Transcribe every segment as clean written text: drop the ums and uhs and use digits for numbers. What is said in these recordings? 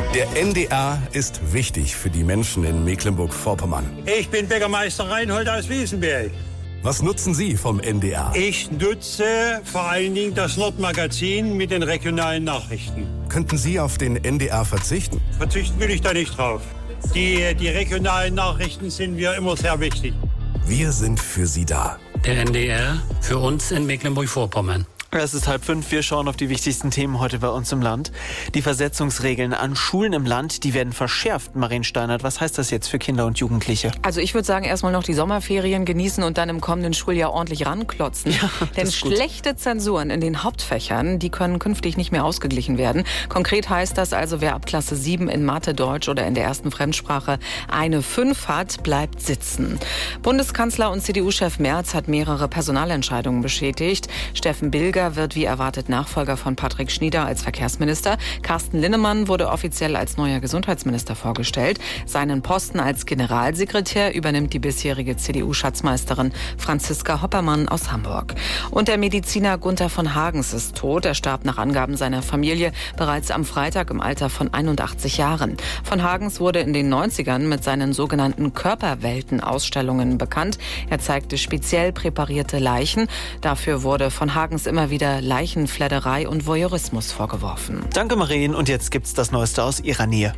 Der NDR ist wichtig für die Menschen in Mecklenburg-Vorpommern. Ich bin Bäckermeister Reinhold aus Wiesenberg. Was nutzen Sie vom NDR? Ich nutze vor allen Dingen das Nordmagazin mit den regionalen Nachrichten. Könnten Sie auf den NDR verzichten? Verzichten will ich da nicht drauf. Die regionalen Nachrichten sind mir immer sehr wichtig. Wir sind für Sie da. Der NDR für uns in Mecklenburg-Vorpommern. Es ist 4:30. Wir schauen auf die wichtigsten Themen heute bei uns im Land. Die Versetzungsregeln an Schulen im Land, die werden verschärft. Marien Steinert, was heißt das jetzt für Kinder und Jugendliche? Also ich würde sagen, erstmal noch die Sommerferien genießen und dann im kommenden Schuljahr ordentlich ranklotzen. Ja, Denn schlechte Zensuren in den Hauptfächern, die können künftig nicht mehr ausgeglichen werden. Konkret heißt das also, wer ab Klasse 7 in Mathe, Deutsch oder in der ersten Fremdsprache eine 5 hat, bleibt sitzen. Bundeskanzler und CDU-Chef Merz hat mehrere Personalentscheidungen bestätigt. Steffen Bilger wird wie erwartet Nachfolger von Patrick Schnieder als Verkehrsminister. Carsten Linnemann wurde offiziell als neuer Gesundheitsminister vorgestellt. Seinen Posten als Generalsekretär übernimmt die bisherige CDU-Schatzmeisterin Franziska Hoppermann aus Hamburg. Und der Mediziner Gunther von Hagens ist tot. Er starb nach Angaben seiner Familie bereits am Freitag im Alter von 81 Jahren. Von Hagens wurde in den 90ern mit seinen sogenannten Körperwelten-Ausstellungen bekannt. Er zeigte speziell präparierte Leichen. Dafür wurde von Hagens immer wieder Leichenfledderei und Voyeurismus vorgeworfen. Danke, Marien. Und jetzt gibt's das Neueste aus Ihrer Nähe.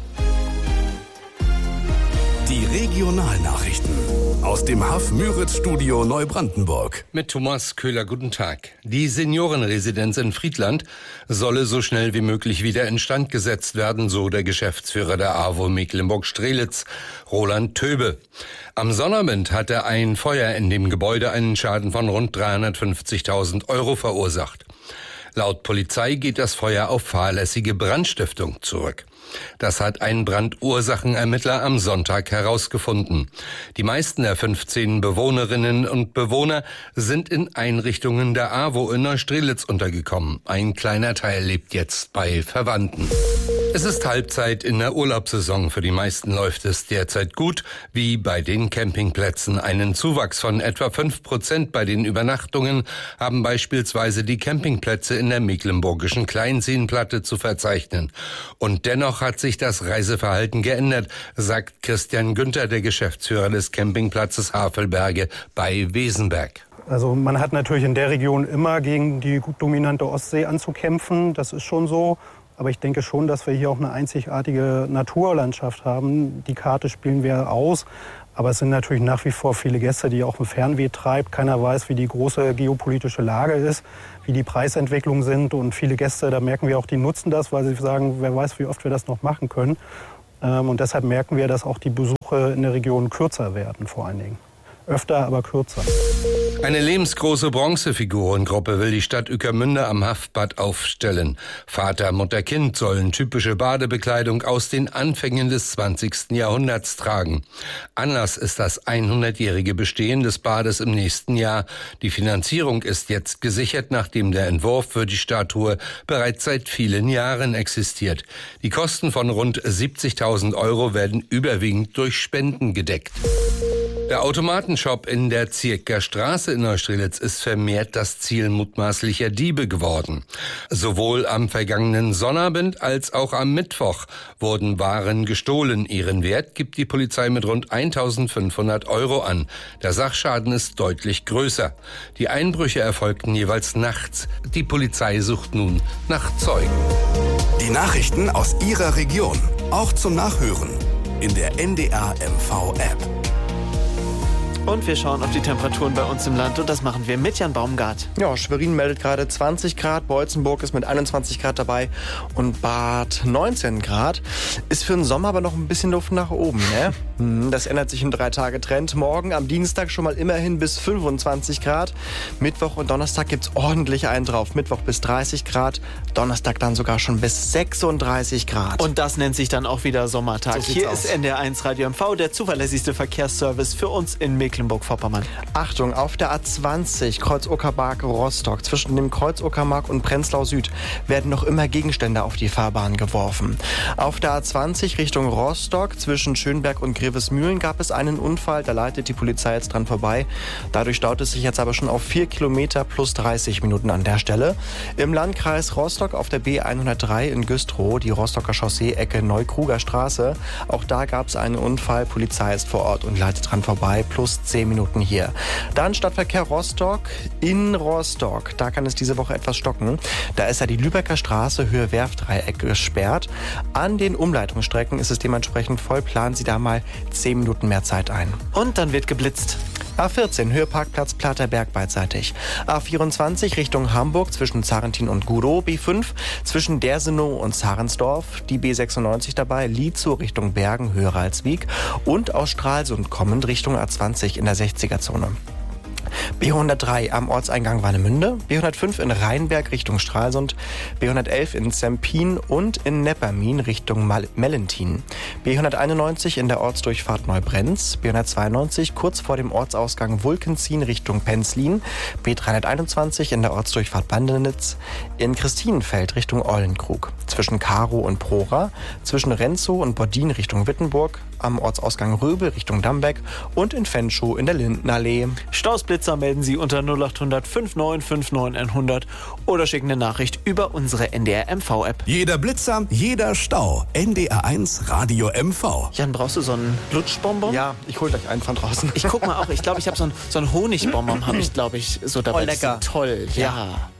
Die Regionalnachrichten aus dem Haff-Müritz-Studio Neubrandenburg. Mit Thomas Köhler, guten Tag. Die Seniorenresidenz in Friedland solle so schnell wie möglich wieder instand gesetzt werden, so der Geschäftsführer der AWO Mecklenburg-Strelitz, Roland Töbe. Am Sonnabend hatte ein Feuer in dem Gebäude einen Schaden von rund 350.000 Euro verursacht. Laut Polizei geht das Feuer auf fahrlässige Brandstiftung zurück. Das hat ein Brandursachenermittler am Sonntag herausgefunden. Die meisten der 15 Bewohnerinnen und Bewohner sind in Einrichtungen der AWO in Neustrelitz untergekommen. Ein kleiner Teil lebt jetzt bei Verwandten. Es ist Halbzeit in der Urlaubssaison. Für die meisten läuft es derzeit gut, wie bei den Campingplätzen. Einen Zuwachs von etwa 5% bei den Übernachtungen haben beispielsweise die Campingplätze in der mecklenburgischen Kleinseenplatte zu verzeichnen. Und dennoch hat sich das Reiseverhalten geändert, sagt Christian Günther, der Geschäftsführer des Campingplatzes Havelberge bei Wesenberg. Also man hat natürlich in der Region immer gegen die dominante Ostsee anzukämpfen, das ist schon so. Aber ich denke schon, dass wir hier auch eine einzigartige Naturlandschaft haben. Die Karte spielen wir aus. Aber es sind natürlich nach wie vor viele Gäste, die auch ein Fernweh treibt. Keiner weiß, wie die große geopolitische Lage ist, wie die Preisentwicklungen sind. Und viele Gäste, da merken wir auch, die nutzen das, weil sie sagen, wer weiß, wie oft wir das noch machen können. Und deshalb merken wir, dass auch die Besuche in der Region kürzer werden, vor allen Dingen. Öfter, aber kürzer. Eine lebensgroße Bronzefigurengruppe will die Stadt Ueckermünde am Haffbad aufstellen. Vater, Mutter, Kind sollen typische Badebekleidung aus den Anfängen des 20. Jahrhunderts tragen. Anlass ist das 100-jährige Bestehen des Bades im nächsten Jahr. Die Finanzierung ist jetzt gesichert, nachdem der Entwurf für die Statue bereits seit vielen Jahren existiert. Die Kosten von rund 70.000 Euro werden überwiegend durch Spenden gedeckt. Der Automatenshop in der Zierker Straße in Neustrelitz ist vermehrt das Ziel mutmaßlicher Diebe geworden. Sowohl am vergangenen Sonnabend als auch am Mittwoch wurden Waren gestohlen. Ihren Wert gibt die Polizei mit rund 1.500 Euro an. Der Sachschaden ist deutlich größer. Die Einbrüche erfolgten jeweils nachts. Die Polizei sucht nun nach Zeugen. Die Nachrichten aus Ihrer Region, auch zum Nachhören in der NDR MV-App. Und wir schauen auf die Temperaturen bei uns im Land und das machen wir mit Jan Baumgart. Ja, Schwerin meldet gerade 20 Grad, Beutzenburg ist mit 21 Grad dabei und Bad 19 Grad. Ist für den Sommer aber noch ein bisschen Luft nach oben, ne? Das ändert sich im 3-Tage-Trend. Morgen am Dienstag schon mal immerhin bis 25 Grad. Mittwoch und Donnerstag gibt's ordentlich einen drauf. Mittwoch bis 30 Grad, Donnerstag dann sogar schon bis 36 Grad. Und das nennt sich dann auch wieder Sommertag. So Hier aus. ist NDR1 Radio MV, der zuverlässigste Verkehrsservice für uns in Mecklenburg. Mecklenburg-Vorpommern. Achtung, auf der A20 Kreuz Uckermark-Rostock zwischen dem Kreuz Uckermark und Prenzlau Süd werden noch immer Gegenstände auf die Fahrbahn geworfen. Auf der A20 Richtung Rostock zwischen Schönberg und Grevesmühlen gab es einen Unfall, da leitet die Polizei jetzt dran vorbei. Dadurch staut es sich jetzt aber schon auf 4 Kilometer plus 30 Minuten an der Stelle. Im Landkreis Rostock auf der B103 in Güstrow, die Rostocker Chaussee Ecke Neukruger Straße. Auch da gab es einen Unfall, Polizei ist vor Ort und leitet dran vorbei, plus 10 Minuten hier. Dann Stadtverkehr Rostock in Rostock. Da kann es diese Woche etwas stocken. Da ist ja die Lübecker Straße Höhe Werftdreieck gesperrt. An den Umleitungsstrecken ist es dementsprechend voll. Planen Sie da mal 10 Minuten mehr Zeit ein. Und dann wird geblitzt. A14, Höheparkplatz Platerberg beidseitig. A24 Richtung Hamburg zwischen Zarentin und Gudow. B5 zwischen Dersenow und Zarensdorf. Die B96 dabei, Lietzow Richtung Bergen, höher als Wieg. Und aus Stralsund kommend Richtung A20 in der 60er-Zone. B103 am Ortseingang Warnemünde, B105 in Rheinberg Richtung Stralsund, B111 in Zempin und in Neppermin Richtung Mellentin, B191 in der Ortsdurchfahrt Neubrenz, B192 kurz vor dem Ortsausgang Wulkenzien Richtung Penzlin, B321 in der Ortsdurchfahrt Bandenitz, in Christinenfeld Richtung Eulenkrug, zwischen Karow und Prora, zwischen Renzow und Bordin Richtung Wittenburg, am Ortsausgang Röbel Richtung Dambeck und in Fenschow in der Lindenallee. Stausblitzer melden Sie unter 0800 5959 100 oder schicken eine Nachricht über unsere NDR MV-App. Jeder Blitzer, jeder Stau. NDR1 Radio MV. Jan, brauchst du so einen Lutschbonbon? Ja, ich hol gleich einen von draußen. Ich guck mal auch. Ich glaube, ich habe so einen Honigbonbon, habe ich, glaube ich, so dabei. Oh, lecker. Toll, ja.